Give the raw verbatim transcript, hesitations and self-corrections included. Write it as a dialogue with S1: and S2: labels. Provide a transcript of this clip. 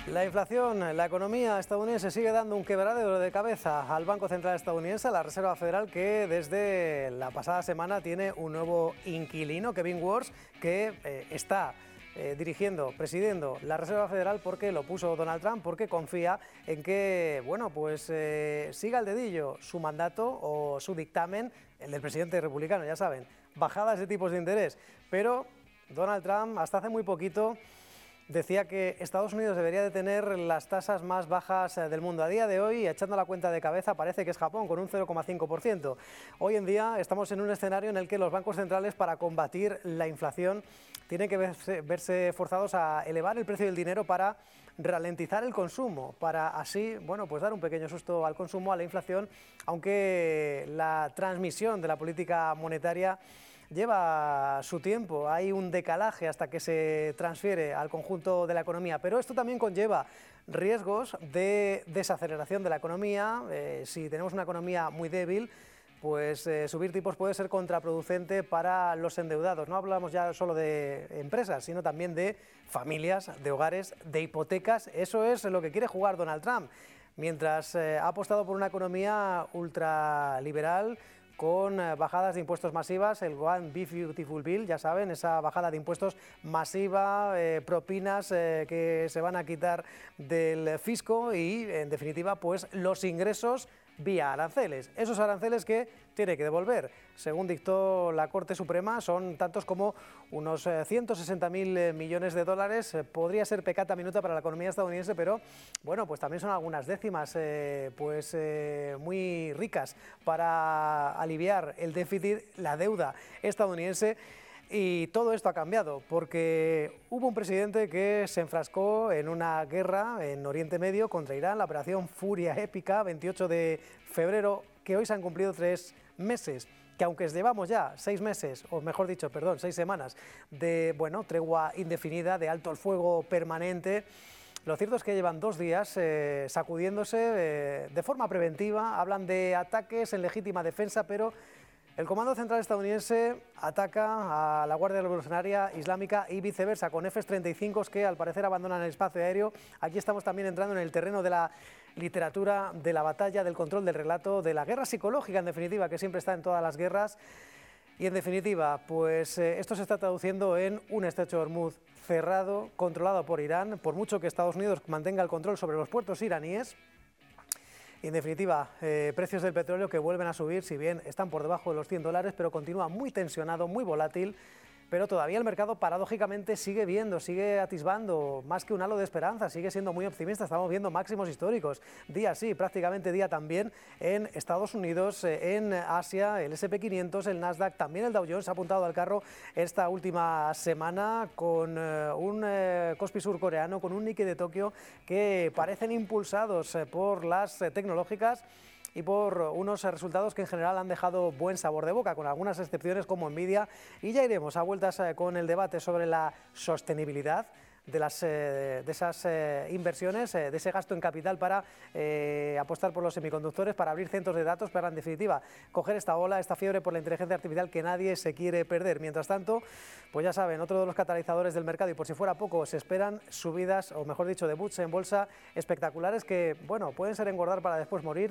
S1: La inflación, la economía estadounidense sigue dando un quebradero de cabeza al Banco Central estadounidense, a la Reserva Federal, que desde la pasada semana tiene un nuevo inquilino, Kevin Warsh, que eh, está eh, dirigiendo, presidiendo la Reserva Federal porque lo puso Donald Trump, porque confía en que, bueno, pues eh, siga el dedillo su mandato o su dictamen, el del presidente republicano, ya saben, bajadas de tipos de interés. Pero Donald Trump, hasta hace muy poquito, decía que Estados Unidos debería de tener las tasas más bajas del mundo. A día de hoy, echando la cuenta de cabeza, parece que es Japón, con un cero coma cinco por ciento. Hoy en día estamos en un escenario en el que los bancos centrales, para combatir la inflación, tienen que verse, verse forzados a elevar el precio del dinero para ralentizar el consumo, para así, bueno, pues dar un pequeño susto al consumo, a la inflación, aunque la transmisión de la política monetaria lleva su tiempo, hay un decalaje hasta que se transfiere al conjunto de la economía, pero esto también conlleva riesgos de desaceleración de la economía. Eh, si tenemos una economía muy débil, pues eh, subir tipos puede ser contraproducente para los endeudados. No hablamos ya solo de empresas, sino también de familias, de hogares, de hipotecas. Eso es lo que quiere jugar Donald Trump, mientras eh, ha apostado por una economía ultraliberal, con bajadas de impuestos masivas, el One Big Beautiful Bill, ya saben, esa bajada de impuestos masiva, eh, propinas eh, que se van a quitar del fisco y, en definitiva, pues los ingresos vía aranceles. Esos aranceles que tiene que devolver. Según dictó la Corte Suprema, son tantos como unos ciento sesenta mil millones de dólares. Podría ser peccata minuta para la economía estadounidense, pero bueno, pues también son algunas décimas eh, pues eh, muy ricas para aliviar el déficit, la deuda estadounidense. Y todo esto ha cambiado porque hubo un presidente que se enfrascó en una guerra en Oriente Medio contra Irán, la operación Furia Épica, veintiocho de febrero, que hoy se han cumplido tres meses, que aunque llevamos ya seis meses, o mejor dicho, perdón, seis semanas de, bueno, tregua indefinida, de alto el fuego permanente, lo cierto es que llevan dos días eh, sacudiéndose eh, de forma preventiva. Hablan de ataques en legítima defensa, pero el Comando Central estadounidense ataca a la Guardia Revolucionaria Islámica y viceversa, con F treinta y cinco que al parecer abandonan el espacio aéreo. Aquí estamos también entrando en el terreno de la literatura, de la batalla, del control del relato, de la guerra psicológica, en definitiva, que siempre está en todas las guerras. Y en definitiva, pues eh, esto se está traduciendo en un estrecho de Hormuz cerrado, controlado por Irán, por mucho que Estados Unidos mantenga el control sobre los puertos iraníes. Y en definitiva, eh, precios del petróleo que vuelven a subir, si bien están por debajo de los cien dólares, pero continúa muy tensionado, muy volátil. Pero todavía el mercado, paradójicamente, sigue viendo, sigue atisbando más que un halo de esperanza, sigue siendo muy optimista. Estamos viendo máximos históricos, día sí, prácticamente día también, en Estados Unidos, en Asia, el ese and pe quinientos, el Nasdaq, también el Dow Jones ha apuntado al carro esta última semana con eh, un eh, Kospi surcoreano, con un Nikkei de Tokio, que parecen impulsados eh, por las eh, tecnológicas y por unos resultados que en general han dejado buen sabor de boca, con algunas excepciones como Nvidia. Y ya iremos a vueltas con el debate sobre la sostenibilidad de, las, eh, de esas eh, inversiones, eh, de ese gasto en capital para eh, apostar por los semiconductores, para abrir centros de datos, para en definitiva coger esta ola, esta fiebre por la inteligencia artificial que nadie se quiere perder. Mientras tanto, pues ya saben, otro de los catalizadores del mercado, y por si fuera poco, se esperan subidas, o mejor dicho, debuts en bolsa espectaculares que, bueno, pueden ser engordar para después morir.